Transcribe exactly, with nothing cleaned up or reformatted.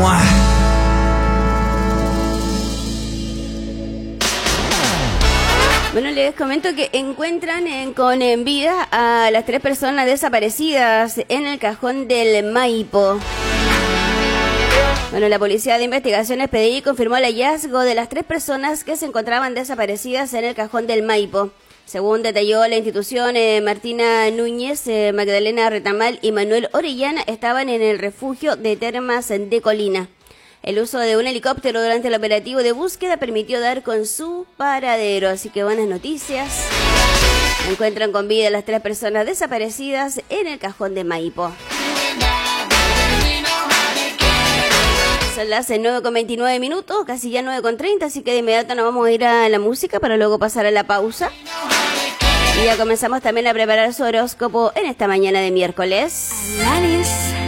moi. Bueno, les comento que encuentran en, con en vida a las tres personas desaparecidas en el cajón del Maipo. Bueno, la Policía de Investigaciones P D I confirmó el hallazgo de las tres personas que se encontraban desaparecidas en el cajón del Maipo. Según detalló la institución, eh, Martina Núñez, eh, Magdalena Retamal y Manuel Orellana estaban en el refugio de Termas de Colina. El uso de un helicóptero durante el operativo de búsqueda permitió dar con su paradero. Así que buenas noticias. Encuentran con vida a las tres personas desaparecidas en el cajón de Maipo. Son las nueve con veintinueve minutos, casi ya nueve con treinta, así que de inmediato nos vamos a ir a la música para luego pasar a la pausa. Y ya comenzamos también a preparar su horóscopo en esta mañana de miércoles. Alanis.